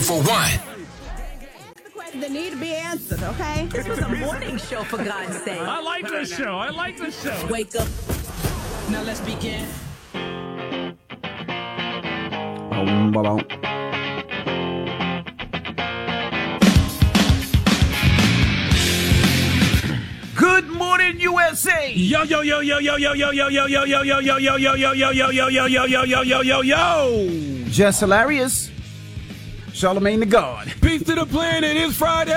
for one. That need to be answered, okay? This was a morning show, for God's sake. I like this show. Wake up. Now let's begin. Good morning, USA. Yo. Just hilarious. Charlamagne the God. Peace to the planet. It's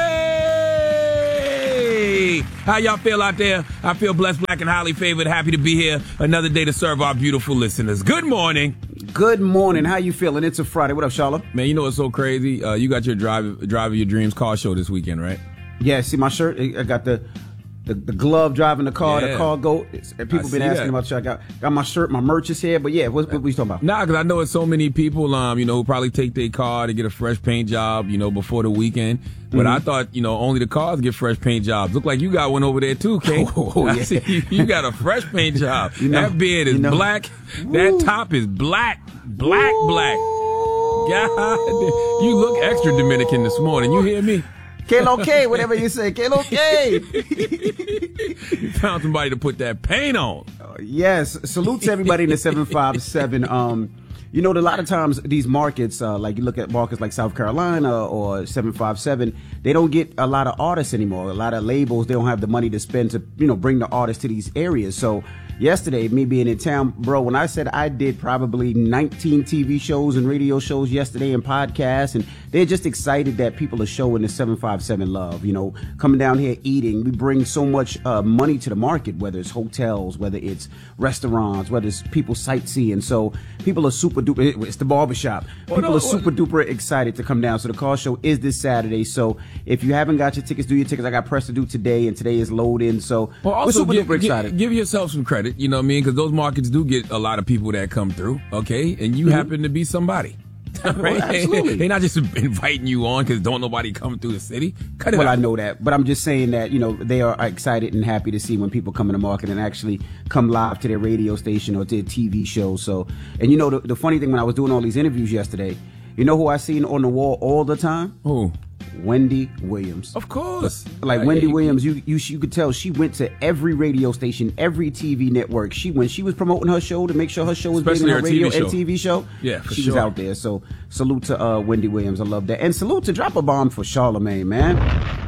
Friday. How y'all feel out there? I feel blessed, black, and highly favored. Happy to be here. Another day to serve our beautiful listeners. Good morning. Good morning. How you feeling? It's a Friday. What up, Charla? Man, you know what's so crazy? You got your Drive of Your Dreams car show this weekend, right? Yeah, see my shirt? I got the glove driving the car, Yeah. the cargo. People been asking about you. I got my shirt, my merch is here. But yeah, what you talking about? Nah, because I know it's so many people, who probably take their car to get a fresh paint job, before the weekend. But I thought, only the cars get fresh paint jobs. Look like you got one over there too, Kate. Oh, yeah. I see you got a fresh paint job. That beard is black. That top is black. Black. God, you look extra Dominican this morning. You hear me? K-Lo-K, whatever you say. K-Lo-K. You found somebody to put that paint on. Yes. Salute to everybody in the 757. A lot of times these markets, like you look at markets like South Carolina or 757, they don't get a lot of artists anymore. A lot of labels, they don't have the money to spend to, bring the artists to these areas. So yesterday, me being in town, bro, when I said I did probably 19 TV shows and radio shows yesterday and podcasts, and they're just excited that people are showing the 757 love, coming down here eating. We bring so much money to the market, whether it's hotels, whether it's restaurants, whether it's people sightseeing. So people are super duper, it's the barbershop. People are super duper excited to come down. So the car show is this Saturday. So if you haven't got your tickets, do your tickets. I got press to do today, and today is load in. So we're super duper excited. Give yourself some credit. You know what I mean? Because those markets do get a lot of people that come through, okay? And you happen to be somebody. Right? Well, absolutely. They're not just inviting you on because don't nobody come through the city. Cut it out. I know that. But I'm just saying that, they are excited and happy to see when people come in the market and actually come live to their radio station or to their TV show. So, and the funny thing when I was doing all these interviews yesterday, you know who I seen on the wall all the time? Who? Wendy Williams. Of course. Like Wendy Williams, you could tell she went to every radio station, every TV network. When she was promoting her show to make sure her show was big on her radio and TV show. Yeah, for she sure. was out there. So salute to Wendy Williams. I love that. And salute to Drop a Bomb for Charlamagne, man.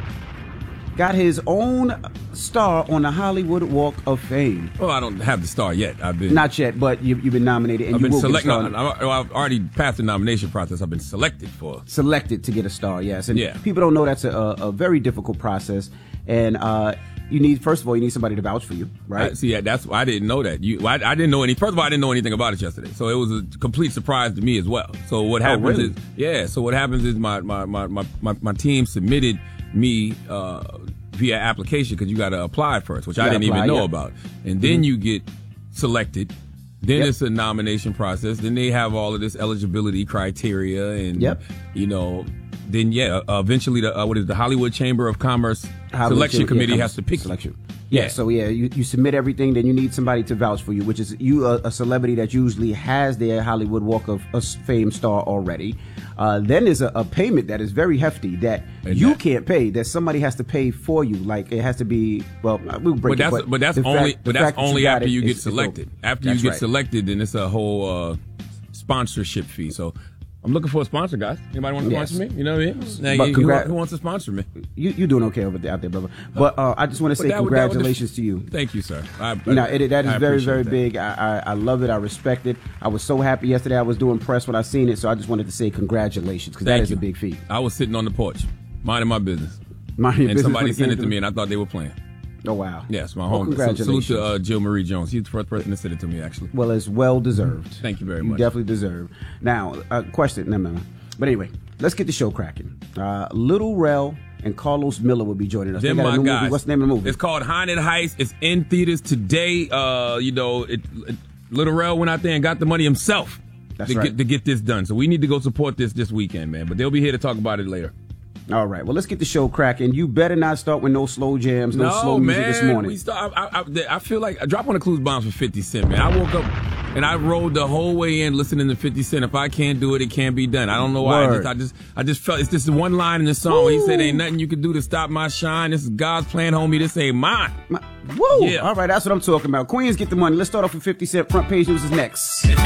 Got his own star on the Hollywood Walk of Fame. Well, I don't have the star yet. Not yet, but you've been nominated. And I've been selected. I've already passed the nomination process. I've been selected to get a star. Yes, and yeah. People don't know that's a very difficult process. And you need somebody to vouch for you, right? I didn't know that. I didn't know first of all, I didn't know anything about it yesterday, so it was a complete surprise to me as well. So what happens is my team submitted me via application because you got to apply first, which I didn't even know about, and then you get selected. Then it's a nomination process. Then they have all of this eligibility criteria, and then eventually the Hollywood Chamber of Commerce selection committee has to pick selection. Yeah. So you submit everything, then you need somebody to vouch for you, which is a celebrity that usually has their Hollywood Walk of Fame star already. Then there's a payment that is very hefty that you can't pay, that somebody has to pay for you. Like it has to be, we'll break it. But that's only after you get selected. After you get selected, then it's a whole sponsorship fee. So I'm looking for a sponsor, guys. Anybody want to sponsor me? You know what I mean? Who wants to sponsor me? You're doing okay out there, brother. But I just want to say congratulations to you. Thank you, sir. That is very, very big. I love it. I respect it. I was so happy yesterday. I was doing press when I seen it, so I just wanted to say congratulations because that is a big feat. I was sitting on the porch, minding my business. And somebody sent it to me, and I thought they were playing. Oh, wow. Yes, my home. Congratulations. Salute to Jill Marie Jones. She's the first person to send it to me, actually. Well, it's well deserved. Thank you very much. You definitely deserve. Now, question. No. But anyway, let's get the show cracking. Little Rel and Carlos Miller will be joining us. They're my guys. Movie. What's the name of the movie? It's called Haunted Heist. It's in theaters today. Little Rel went out there and got the money himself to get this done. So we need to go support this weekend, man. But they'll be here to talk about it later. All right. Well, let's get the show cracking. You better not start with no slow jams, no slow music this morning. I feel like I drop on the clues bombs for 50 Cent, man. I woke up And I rode the whole way in listening to 50 Cent. If I can't do it, it can't be done. I don't know why. Word. I just felt it's this one line in the song where he said, "Ain't nothing you can do to stop my shine. This is God's plan, homie. This ain't mine." Woo! Yeah. All right, that's what I'm talking about. Queens, get the money. Let's start off with 50 Cent. Front page news is next.